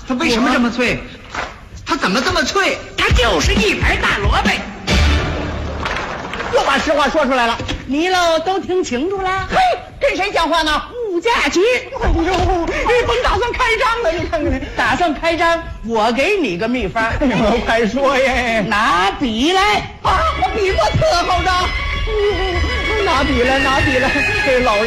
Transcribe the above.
它为什么这么脆？它怎么这么脆？ 它就是一盘大萝卜。 又把实话说出来了。 你喽都听清楚了？ 嘿，跟谁讲话呢？ 物价局。 哎呦，你甭打算开张了，你看看你。 打算开张，我给你个秘方。 哎呦，快说耶！ 拿笔来啊，我笔墨特好着。拿笔了，拿笔了，这老人。